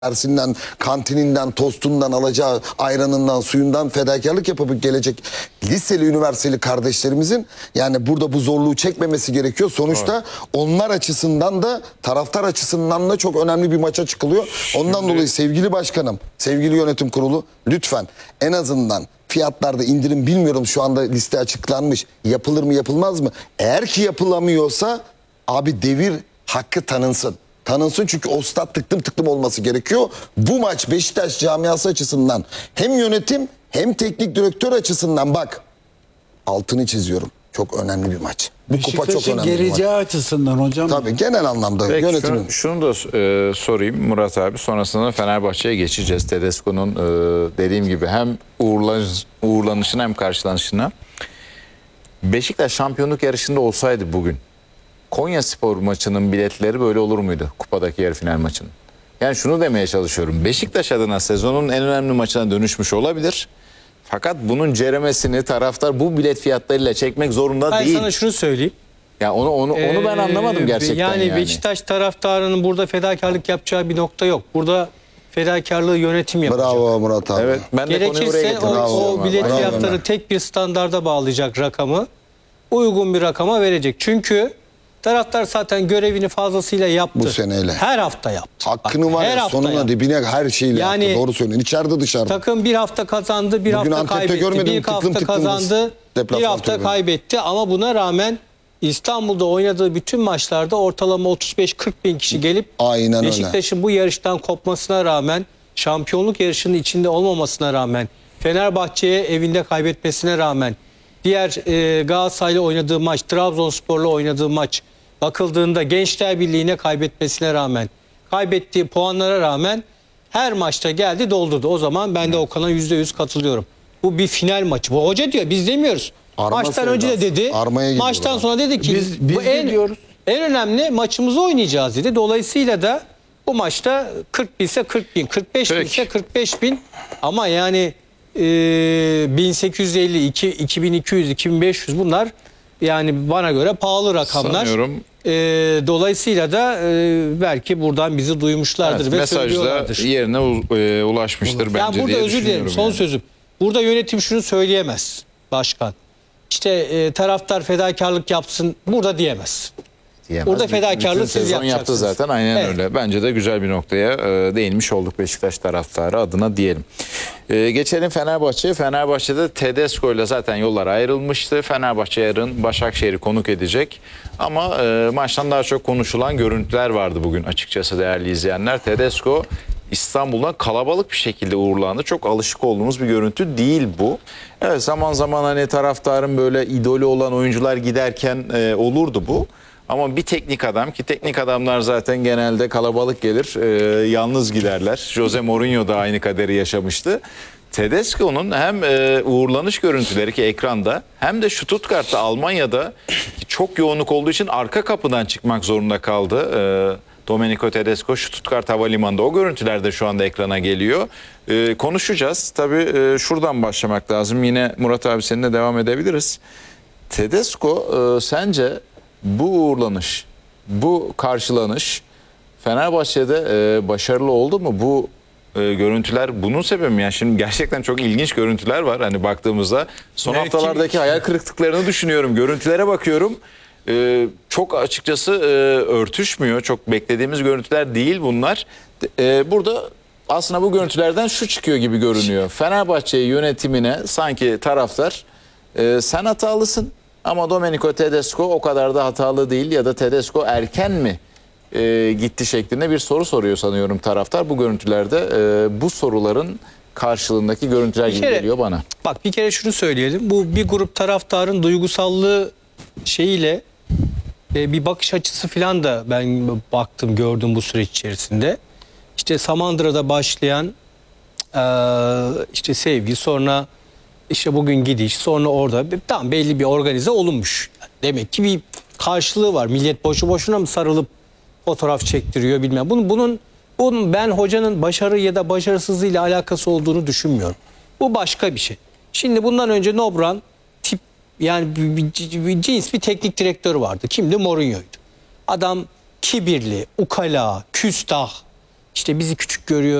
dersinden, kantininden, tostundan, alacağı ayranından, suyundan fedakarlık yapıp gelecek liseli, üniversiteli kardeşlerimizin yani burada bu zorluğu çekmemesi gerekiyor. Sonuçta onlar açısından da, taraftar açısından da çok önemli bir maça çıkılıyor. Ondan dolayı sevgili başkanım, sevgili yönetim kurulu, lütfen en azından fiyatlarda indirim, bilmiyorum şu anda liste açıklanmış, yapılır mı yapılmaz mı? Eğer ki yapılamıyorsa abi devir hakkı tanınsın. Tanınsın, çünkü o stat tıklım olması gerekiyor. Bu maç Beşiktaş camiası açısından hem yönetim hem teknik direktör açısından, bak altını çiziyorum, çok önemli bir maç. Bu kupa çok önemli bir maç. Geleceği açısından hocam. Tabii genel anlamda peki, yönetimin. şunu da sorayım Murat abi, sonrasında Fenerbahçe'ye geçeceğiz. Tedesco'nun dediğim gibi hem uğurlanışına hem karşılanışına. Beşiktaş şampiyonluk yarışında olsaydı bugün Konyaspor maçının biletleri böyle olur muydu? Kupadaki yarı final maçının. Yani şunu demeye çalışıyorum. Beşiktaş adına sezonun en önemli maçına dönüşmüş olabilir. Fakat bunun ceremesini taraftar bu bilet fiyatlarıyla çekmek zorunda değil. Ben sana şunu söyleyeyim. Ya onu ben anlamadım gerçekten yani. Beşiktaş taraftarının burada fedakarlık yapacağı bir nokta yok. Burada fedakarlığı yönetim yapacak. Bravo Murat abi. Evet, ben de konuyu buraya Gerekirse getirdim. o bilet Bravo. fiyatları tek bir standarda bağlayacak rakamı. Uygun bir rakama verecek. Çünkü taraftar zaten görevini fazlasıyla yaptı. Bu seneyle. Her hafta yaptı. Hakkını Bak, var her ya, hafta sonuna yaptı. dibine her şeyle Yani yaptı. Doğru söylüyorsun. İçeride dışarıda. Takım bir hafta kazandı, bir Bugün hafta Antep'te kaybetti. görmedim, Bir hafta tıklım kazandı, bir deplasman hafta tribünü. kaybetti. Ama buna rağmen İstanbul'da oynadığı bütün maçlarda ortalama 35-40 bin kişi gelip Aynen öyle. Beşiktaş'ın bu yarıştan kopmasına rağmen, şampiyonluk yarışının içinde olmamasına rağmen, Fenerbahçe'ye evinde kaybetmesine rağmen, diğer Galatasaray'la oynadığı maç, Trabzonspor'la oynadığı maç bakıldığında Gençler Birliği'ne kaybetmesine rağmen, kaybettiği puanlara rağmen her maçta geldi, doldurdu. O zaman ben de Okan'a %100 katılıyorum. Bu bir final maçı. Bu hoca diyor, biz demiyoruz. Arma Maçtan önce de sevdası. dedi. Armaya gidiyor Maçtan bana. sonra dedi ki Biz bu de diyoruz. en önemli maçımızı oynayacağız dedi. Dolayısıyla da bu maçta 40 binse 40 bin, 45 binse 45 bin. Ama yani 1850, 2200, 2500 bunlar yani bana göre pahalı rakamlar. Sanıyorum. Dolayısıyla da belki buradan bizi duymuşlardır Evet, ve mesaj da söylüyorlardır. yerine ulaşmıştır bence Yani burada diye özür dilerim, düşünüyorum son yani. sözüm. Burada yönetim şunu söyleyemez başkan. İşte taraftar fedakarlık yapsın, burada diyemez. Diyemez. Burada fedakarlığı Bütün siz sezon yaptı yapacaksınız. zaten, aynen Evet. öyle. Bence de güzel bir noktaya değinmiş olduk Beşiktaş taraftarı adına diyelim. Geçelim Fenerbahçe'ye. Fenerbahçe'de Tedesco ile zaten yollar ayrılmıştı. Fenerbahçe yarın Başakşehir'i konuk edecek. Ama maçtan daha çok konuşulan görüntüler vardı bugün açıkçası değerli izleyenler. Tedesco İstanbul'dan kalabalık bir şekilde uğurlandı. Çok alışık olduğumuz bir görüntü değil bu. Evet, zaman zaman hani taraftarın böyle idolü olan oyuncular giderken olurdu bu. Ama bir teknik adam, ki teknik adamlar zaten genelde kalabalık gelir, yalnız giderler. Jose Mourinho da aynı kaderi yaşamıştı. Tedesco'nun hem uğurlanış görüntüleri ki ekranda, hem de Stuttgart'ta, Almanya'da çok yoğunluk olduğu için arka kapıdan çıkmak zorunda kaldı. Domenico Tedesco Stuttgart Havalimanı'nda, o görüntüler de şu anda ekrana geliyor. Konuşacağız. Tabii şuradan başlamak lazım. Yine Murat abi seninle devam edebiliriz. Tedesco sence bu uğurlanış, bu karşılanış Fenerbahçe'de başarılı oldu mu? Bu görüntüler bunun sebebi mi? Yani şimdi gerçekten çok ilginç görüntüler var. Hani baktığımızda son haftalardaki hayal kırıklıklarını düşünüyorum. Görüntülere bakıyorum. Çok açıkçası örtüşmüyor. Çok beklediğimiz görüntüler değil bunlar. Burada aslında bu görüntülerden şu çıkıyor gibi görünüyor. Fenerbahçe yönetimine sanki taraftar sen hatalısın ama Domenico Tedesco o kadar da hatalı değil, ya da Tedesco erken mi gitti şeklinde bir soru soruyor sanıyorum taraftar. Bu görüntülerde bu soruların karşılığındaki görüntüler gibi geliyor bana. Bak, bir kere şunu söyleyelim. Bu bir grup taraftarın duygusallığı şeyiyle bir bakış açısı falan da ben baktım, gördüm bu süreç içerisinde. İşte Samandıra'da başlayan işte sevgi, sonra işte bugün gidiş, sonra orada tam belli bir organize olunmuş. Demek ki bir karşılığı var. Millet boşu boşuna mı sarılıp fotoğraf çektiriyor bilmem. Bunun ben hocanın başarı ya da başarısızlığıyla alakası olduğunu düşünmüyorum. Bu başka bir şey. Şimdi bundan önce Nobran tip, yani bir cins bir teknik direktör vardı. Kimdi? Mourinho'ydu. Adam kibirli, ukala, küstah. işte bizi küçük görüyor,